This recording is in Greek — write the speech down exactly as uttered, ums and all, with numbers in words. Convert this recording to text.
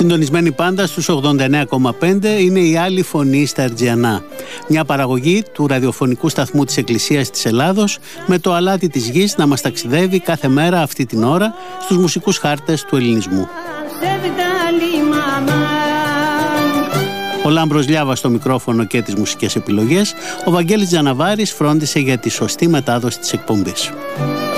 Συντονισμένοι πάντα στους ογδόντα εννέα κόμμα πέντε είναι η Άλλη Φωνή στα Ερτζιανά. Μια παραγωγή του ραδιοφωνικού σταθμού της Εκκλησίας της Ελλάδος, με το αλάτι της γης να μας ταξιδεύει κάθε μέρα αυτή την ώρα στους μουσικούς χάρτες του ελληνισμού. Ο Λάμπρος Λιάβας στο μικρόφωνο και τις μουσικές επιλογές. Ο Βαγγέλης Τζαναβάρης φρόντισε για τη σωστή μετάδοση της εκπομπής.